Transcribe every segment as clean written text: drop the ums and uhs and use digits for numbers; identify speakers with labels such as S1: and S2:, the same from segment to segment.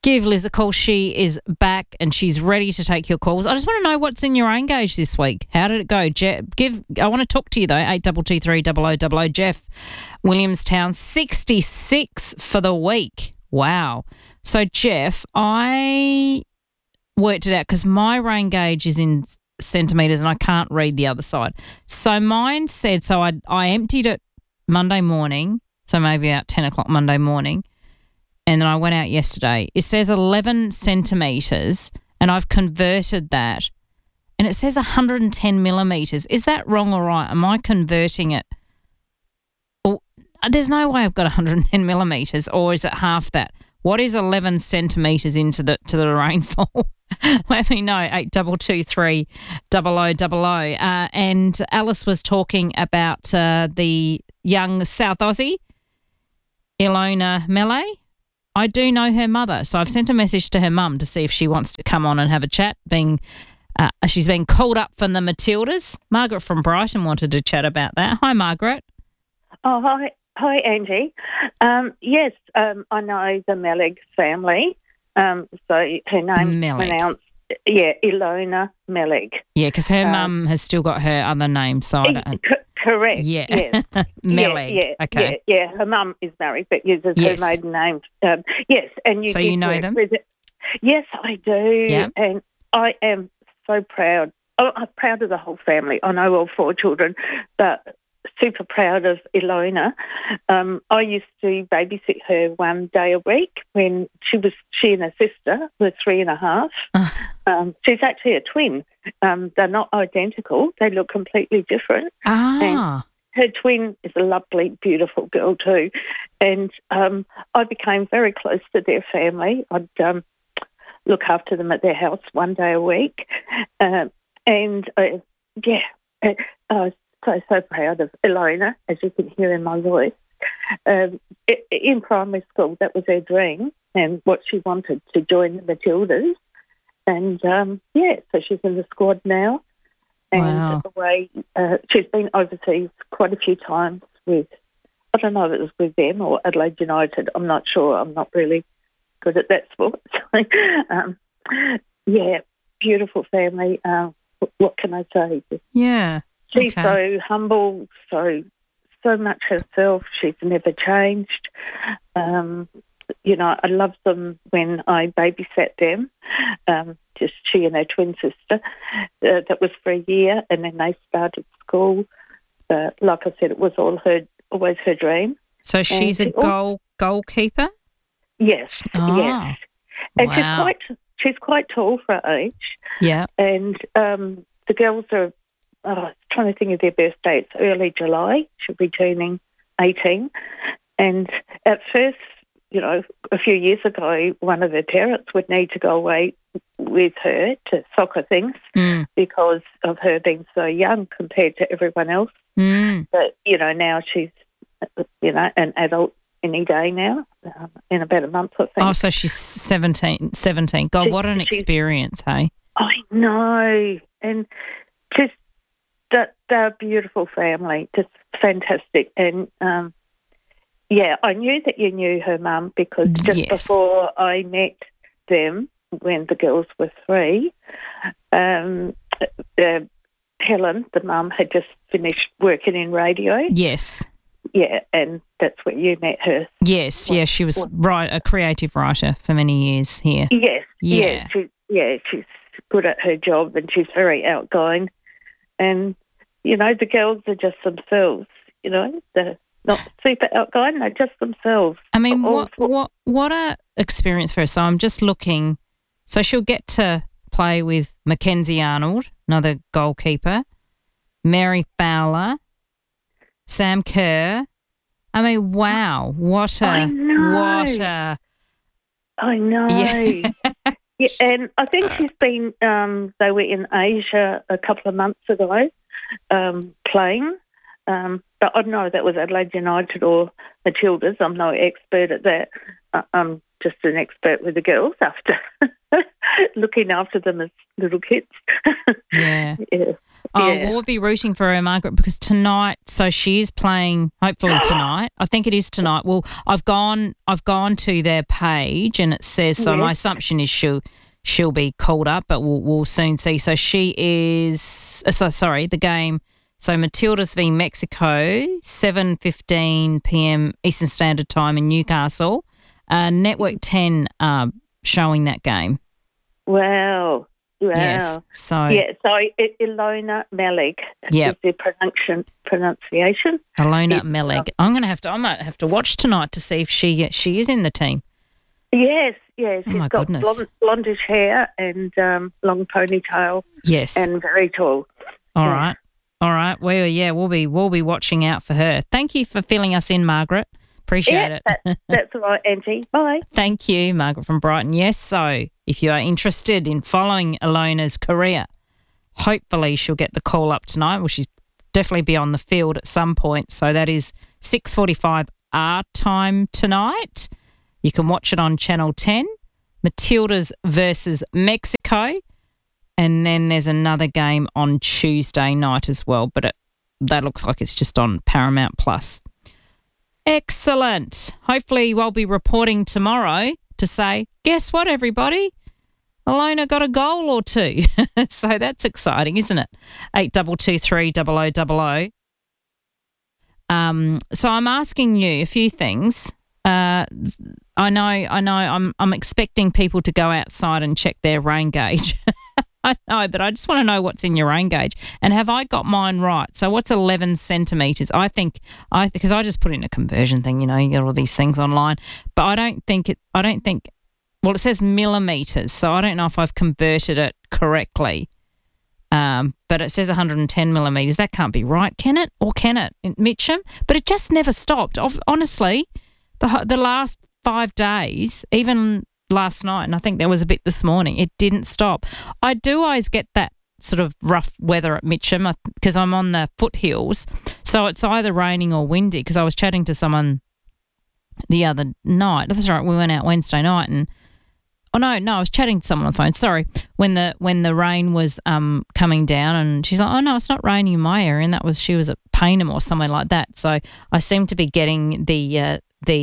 S1: give Liz a call. She is back and she's ready to take your calls. I just want to know what's in your own gauge this week. How did it go? I want to talk to you though. 8223 0000. Jeff, Williamstown, 66 for the week. Wow. So Jeff, I worked it out because my rain gauge is in centimetres and I can't read the other side. So mine said, I emptied it Monday morning, so maybe about 10 o'clock Monday morning, and then I went out yesterday. It says 11 centimetres and I've converted that and it says 110 millimetres. Is that wrong or right? Am I converting it? Or, there's no way I've got 110 millimetres, or is it half that? What is 11 centimetres into the rainfall? Let me know, 8223 0000. And Alice was talking about the young South Aussie, Ilona Melee. I do know her mother, so I've sent a message to her mum to see if she wants to come on and have a chat. She's been called up from the Matildas. Margaret from Brighton wanted to chat about that. Hi, Margaret.
S2: Oh, hi. Hi, Angie. Yes, I know the Melig family. So her name's pronounced, Ilona Melig.
S1: Yeah, because her mum has still got her other name, so I don't...
S2: Correct.
S1: Yeah.
S2: Yes.
S1: Melig.
S2: Yeah.
S1: Okay.
S2: Yeah. Her mum is married, but uses her maiden name. Yes, and you.
S1: So you know them?
S2: Yes, I do.
S1: Yeah.
S2: And I am so proud. I'm proud of the whole family. I know all 4 children, but super proud of Ilona. I used to babysit her one day a week when she and her sister were 3.5. She's actually a twin. They're not identical. They look completely different. And her twin is a lovely, beautiful girl too. And I became very close to their family. I'd look after them at their house one day a week. I was so proud of Ilona, as you can hear in my voice. In primary school, that was her dream and what she wanted, to join the Matildas. And, so she's in the squad now. And she's been overseas quite a few times with, I don't know if it was with them or Adelaide United. I'm not sure. I'm not really good at that sport. Beautiful family. What can I say?
S1: Yeah.
S2: She's so humble, so much herself. She's never changed. I loved them when I babysat them, just she and her twin sister. That was for a year, and then they started school. Like I said, it was always her dream.
S1: So she's a goalkeeper?
S2: Yes, yes. And
S1: wow.
S2: she's quite tall for her age.
S1: Yeah.
S2: And the girls are, trying to think of their birthday. It's early July. She'll be turning 18. And at first, a few years ago, one of her parents would need to go away with her to soccer things because of her being so young compared to everyone else. But, now she's, an adult any day now, in about a month, I think.
S1: Oh, so she's 17. God, what an experience, hey?
S2: I know. And just they're a beautiful family, just fantastic. And, I knew that you knew her mum because just before I met them, when the girls were 3, Helen, the mum, had just finished working in radio.
S1: Yes.
S2: Yeah, and that's where you met her.
S1: Yes, she was a creative writer for many years here.
S2: Yes, she's good at her job and she's very outgoing. And, the girls are just themselves, they're not super outgoing, they're just themselves.
S1: I mean, what a experience for her. So I'm just looking. So she'll get to play with Mackenzie Arnold, another goalkeeper, Mary Fowler, Sam Kerr. I mean, wow,
S2: I know.
S1: Yeah.
S2: Yeah, and I think she's been, they were in Asia a couple of months ago playing. But I don't know if that was Adelaide United or Matildas. I'm no expert at that. I'm just an expert with the girls after looking after them as little kids.
S1: Yeah. Oh,
S2: Yeah.
S1: we'll be rooting for her, Margaret, because tonight. So she is playing. Hopefully tonight. I think it is tonight. Well, I've gone to their page and it says. So my
S2: Yes.
S1: assumption is she'll be called up, but we'll soon see. So she is. Sorry, the game. So Matildas v Mexico, 7:15 p.m. Eastern Standard Time in Newcastle. Network 10 showing that game.
S2: Wow.
S1: Yes. So
S2: Yeah, so Ilona Melig
S1: Yep.
S2: is the pronunciation.
S1: Ilona
S2: It's,
S1: Melig. I might have to watch tonight to see if she is in the team.
S2: Yes, yes.
S1: Oh,
S2: She's
S1: my
S2: got
S1: goodness.
S2: blondish hair and long ponytail
S1: Yes.
S2: and very tall.
S1: All right. We'll be watching out for her. Thank you for filling us in, Margaret. Appreciate it.
S2: That's all right, Auntie. Bye.
S1: Thank you, Margaret from Brighton. Yes, so if you are interested in following Ilona's career, hopefully she'll get the call up tonight. Well, she's definitely be on the field at some point. So that is 6:45 our time tonight. You can watch it on Channel 10, Matildas versus Mexico. And then there's another game on Tuesday night as well, but that looks like it's just on Paramount Plus. Excellent. Hopefully we'll be reporting tomorrow to say, guess what, everybody? Ilona got a goal or two. So that's exciting, isn't it? 8223 0000. So I'm asking you a few things. I know. I'm expecting people to go outside and check their rain gauge. I know, but I just want to know what's in your rain gauge. And have I got mine right? So what's 11 centimetres? Because I just put in a conversion thing, you get all these things online. But I don't think, well, it says millimetres. So I don't know if I've converted it correctly. But it says 110 millimetres. That can't be right, can it? Or can it, Mitchum? But it just never stopped. Honestly, the last 5 days, even last night, and I think there was a bit this morning, it didn't stop. I do always get that sort of rough weather at Mitcham because I'm on the foothills, so it's either raining or windy. Because I was chatting to someone the other night. That's right, we went out Wednesday night and I was chatting to someone on the phone. Sorry, when the rain was coming down, and she's like, "Oh no, it's not raining in my area," and she was at Payneham or somewhere like that. So I seem to be getting the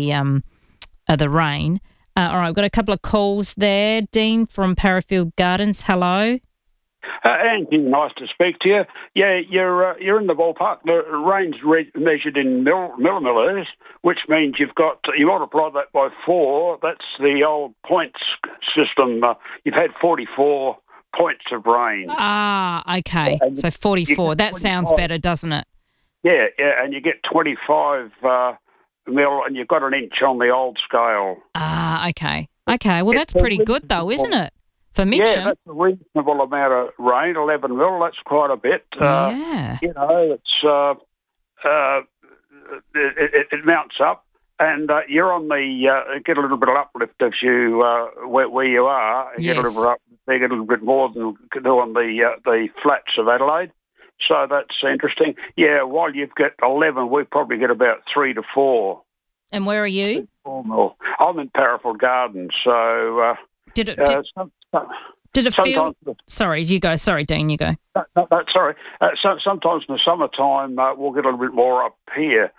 S1: rain. All right, I've got a couple of calls there. Dean from Parafield Gardens, hello.
S3: Andy, nice to speak to you. Yeah, you're in the ballpark. The rain's measured in millimetres, which means you multiply that by 4. That's the old points system. You've had 44 points of rain.
S1: Ah, okay. So 44. That sounds better, doesn't it?
S3: Yeah, and you get 25 mil, and you've got an inch on the old scale.
S1: Ah, okay. Okay, well, that's pretty good, though, isn't it, for Mitcham?
S3: Yeah, that's a reasonable amount of rain, 11 mil. That's quite a bit.
S1: Yeah.
S3: It's it mounts up, and you're on the get a little bit of uplift as you where you are.
S1: Yes.
S3: Get a little bit up, they get a little bit more than you can do on the flats of Adelaide. So that's interesting. Yeah, while you've got 11, we probably get about 3 to 4.
S1: And where are you?
S3: 4 mil. I'm in Parafield Gardens, so
S1: Did it feel... Sorry, you go. Sorry, Dean, you go.
S3: Sorry. Sometimes in the summertime we'll get a little bit more up here,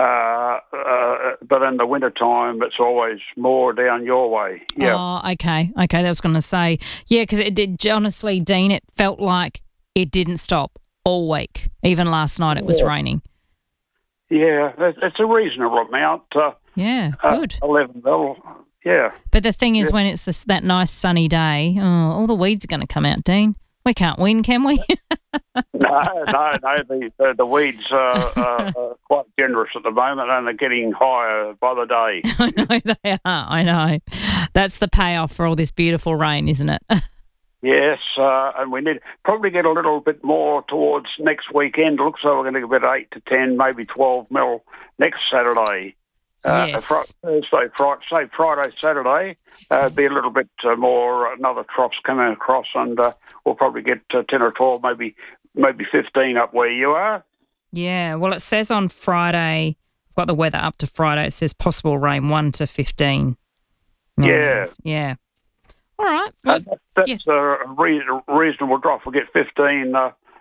S3: but in the wintertime it's always more down your way. Yeah.
S1: Oh, okay. Okay, that was going to say. Yeah, because it did, honestly, Dean, it felt like it didn't stop all week. Even last night it was raining.
S3: Yeah, it's a reasonable amount.
S1: Yeah, good.
S3: 11 mil. Yeah.
S1: But the thing is, when it's that nice sunny day, all the weeds are going to come out, Dean. We can't win, can we?
S3: No. The weeds are quite generous at the moment, and they're getting higher by the day.
S1: I know they are. I know. That's the payoff for all this beautiful rain, isn't it?
S3: Yes, and we need probably get a little bit more towards next weekend. It looks like we're going to get about 8 to 10, maybe 12 mil next Saturday.
S1: Yes.
S3: Friday, Saturday, be a little bit more, another crops coming across, and we'll probably get 10 or 12, maybe 15 up where you are.
S1: Yeah, well, it says on Friday, I've got the weather up to Friday, it says possible rain 1 to 15 millimeters. Yeah. All right. Well,
S3: that's a reasonable drop. We'll get 15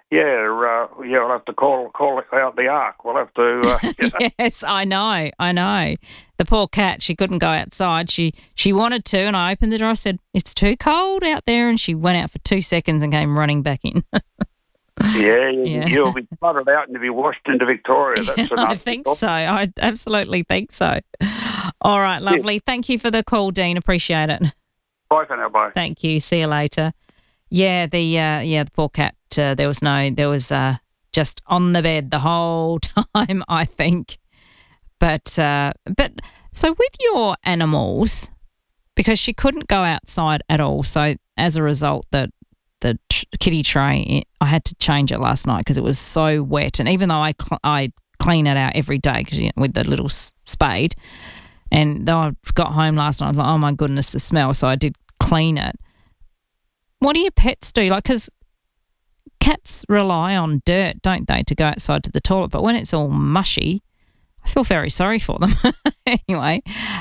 S3: I'll have to call out the ark. We'll have to.
S1: Yes, I know. The poor cat, she couldn't go outside. She wanted to, and I opened the door. I said, "It's too cold out there," and she went out for 2 seconds and came running back in.
S3: You'll be flooded out and you'll be washed into Victoria. That's
S1: I think so. I absolutely think so. All right, lovely.
S3: Yeah.
S1: Thank you for the call, Dean. Appreciate it.
S3: Bye for now. Bye.
S1: Thank you. See you later. Yeah, the poor cat. There was just on the bed the whole time, I think. But so with your animals, because she couldn't go outside at all, so as a result, the kitty tray, I had to change it last night because it was so wet. And even though I clean it out every day with the little spade, and though I got home last night, I was like, oh my goodness, the smell. So I did clean it. What do your pets do? Like, because cats rely on dirt, don't they, to go outside to the toilet? But when it's all mushy, I feel very sorry for them. Anyway,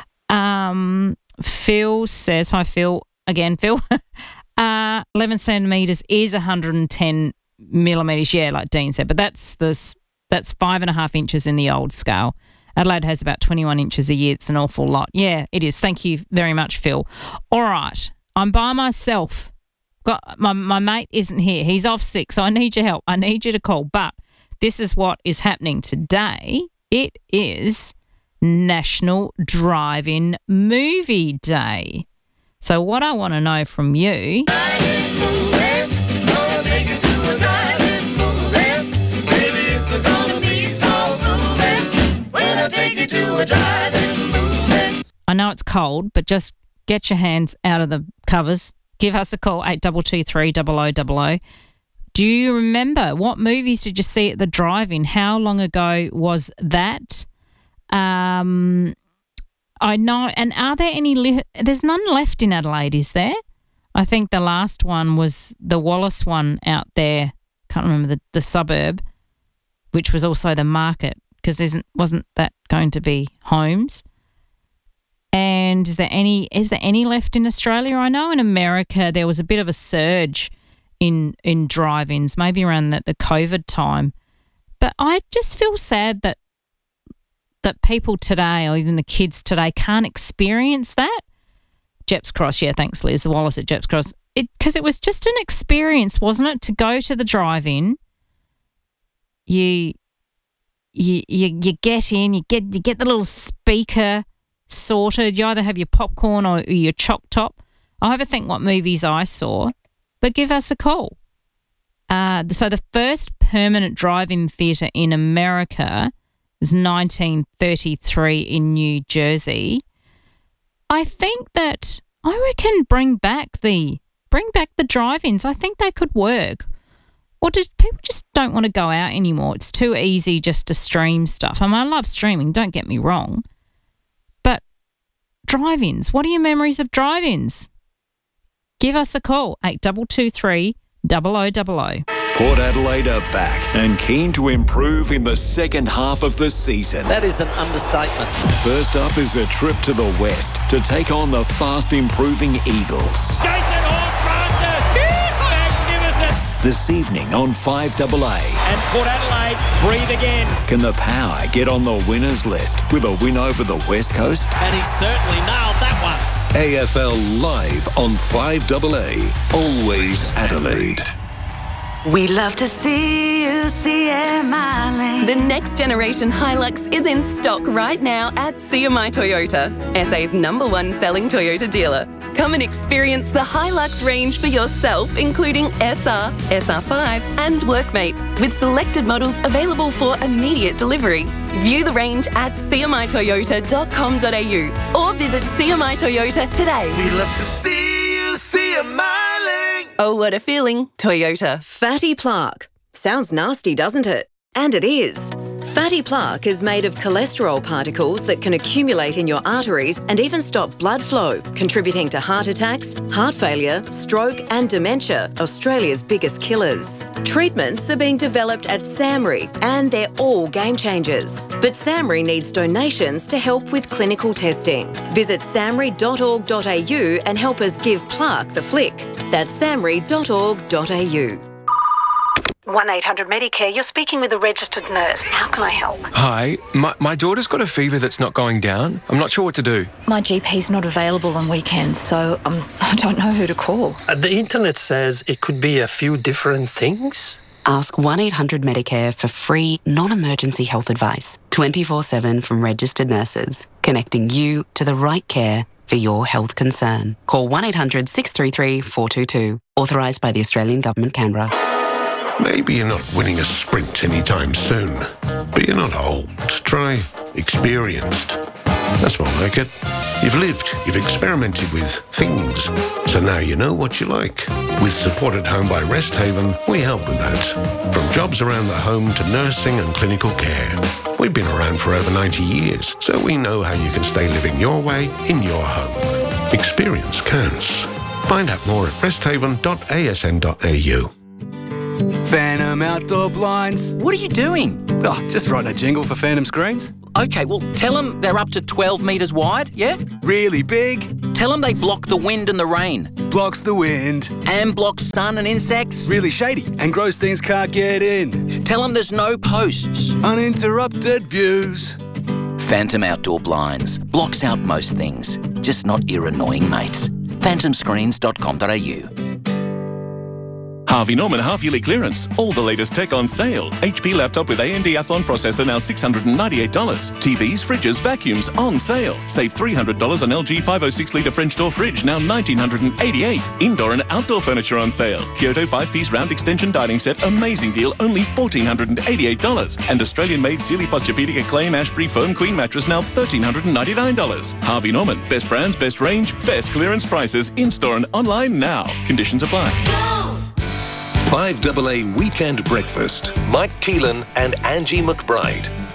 S1: Phil says, hi, Phil. Again, Phil. 11 centimetres is 110 millimetres, yeah, like Dean said, but that's 5.5 inches in the old scale. Adelaide has about 21 inches a year. It's an awful lot. Yeah, it is. Thank you very much, Phil. All right, I'm by myself. My mate isn't here. He's off sick, so I need your help. I need you to call. But this is what is happening today. It is National Drive-In Movie Day. So what I want to know from you... I know it's cold, but just get your hands out of the covers. Give us a call, 8223 0000. Do you remember what movies did you see at the drive-in? How long ago was that? I know. And are there any... there's none left in Adelaide, is there? I think the last one was the Wallace one out there. Can't remember the suburb, which was also the market, because wasn't that going to be homes? And is there any left in Australia? I know in America there was a bit of a surge in drive-ins, maybe around the COVID time. But I just feel sad that people today, or even the kids today, can't experience that. Jeps Cross, yeah, thanks, Liz. The Wallace at Jeps Cross. Because it was just an experience, wasn't it, to go to the drive-in. You get in, you get the little speaker sorted. You either have your popcorn or your choc top. I'll have a think what movies I saw, but give us a call. So the first permanent drive-in theatre in America was 1933 in New Jersey. I think that I reckon bring back the drive-ins. I think they could work. Or people just don't want to go out anymore. It's too easy just to stream stuff. I mean, I love streaming, don't get me wrong. But drive-ins, what are your memories of drive-ins? Give us a call, 8223 0000.
S4: Port Adelaide are back and keen to improve in the second half of the season.
S5: That is an understatement.
S4: First up is a trip to the west to take on the fast-improving Eagles.
S6: Jason Horne-Francis! Magnificent!
S4: This evening on 5AA.
S6: And Port Adelaide breathe again.
S4: Can the Power get on the winners list with a win over the West Coast?
S5: And he certainly nailed that one.
S4: AFL Live on 5AA. Always Adelaide.
S7: We love to see you, CMI Lane.
S8: The next generation Hilux is in stock right now at CMI Toyota, SA's #1 selling Toyota dealer. Come and experience the Hilux range for yourself, including SR, SR5 and Workmate, with selected models available for immediate delivery. View the range at cmitoyota.com.au or visit CMI Toyota today.
S7: We love to see you, CMI Lane.
S8: Oh, what a feeling, Toyota.
S9: Fatty plaque. Sounds nasty, doesn't it? And it is. Fatty plaque is made of cholesterol particles that can accumulate in your arteries and even stop blood flow, contributing to heart attacks, heart failure, stroke and dementia, Australia's biggest killers. Treatments are being developed at SAMRI and they're all game changers. But SAMRI needs donations to help with clinical testing. Visit samri.org.au and help us give plaque the flick. That's samri.org.au.
S7: 1-800-Medicare, you're speaking with a registered nurse. How can I help?
S10: Hi, my daughter's got a fever that's not going down. I'm not sure what to do.
S11: My GP's not available on weekends, so I don't know who to call.
S12: The internet says it could be a few different things.
S13: Ask 1-800-Medicare for free, non-emergency health advice, 24/7 from registered nurses, connecting you to the right care for your health concern. Call 1-800-633-422. Authorised by the Australian Government, Canberra.
S14: Maybe you're not winning a sprint anytime soon, but you're not old. Try experienced. That's more like it. You've lived, you've experimented with things, so now you know what you like. With Support at Home by Rest Haven, we help with that. From jobs around the home to nursing and clinical care. We've been around for over 90 years, so we know how you can stay living your way in your home. Experience counts. Find out more at resthaven.asn.au.
S15: Phantom Outdoor Blinds.
S16: What are you doing?
S15: Oh, just writing a jingle for Phantom Screens.
S16: Okay, well, tell them they're up to 12 metres wide, yeah?
S15: Really big.
S16: Tell them they block the wind and the rain.
S15: Blocks the wind.
S16: And blocks sun and insects.
S15: Really shady and gross things can't get in.
S16: Tell them there's no posts.
S15: Uninterrupted views.
S16: Phantom Outdoor Blinds. Blocks out most things, just not your annoying mates. phantomscreens.com.au.
S17: Harvey Norman half-yearly clearance. All the latest tech on sale. HP laptop with AMD Athlon processor now $698. TVs, fridges, vacuums on sale. Save $300 on LG 506-litre French door fridge, now $1,988. Indoor and outdoor furniture on sale. Kyoto 5-piece round extension dining set, amazing deal, only $1,488. And Australian-made Sealy Posturepedic Acclaim Ashbury Foam Queen mattress, now $1,399. Harvey Norman. Best brands, best range, best clearance prices. In-store and online now. Conditions apply.
S18: 5AA Weekend Breakfast. Mike Keelan and Angie McBride.